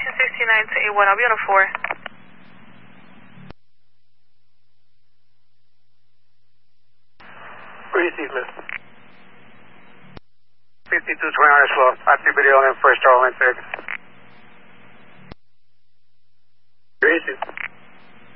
1969 to A1, I'll be on a 4. Receive, miss. 5220 slow. Activity on in first, all in third. Receive.